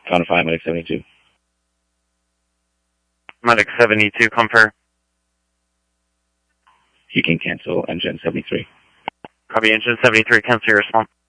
Conify, Medic 72. Medic 72, confirm. You can cancel engine 73. Copy, engine 73, cancel your response.